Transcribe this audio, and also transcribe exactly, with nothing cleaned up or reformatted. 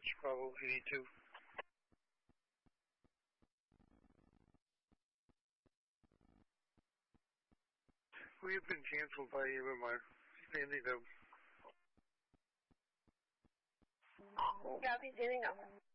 Bravo eighty-two. We've been canceled by M M R. Standing up. Copy, standing up.